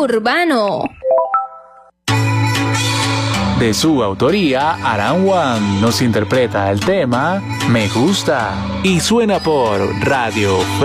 urbano. De su autoría, Aran Juan nos interpreta el tema Me Gusta y suena por Radio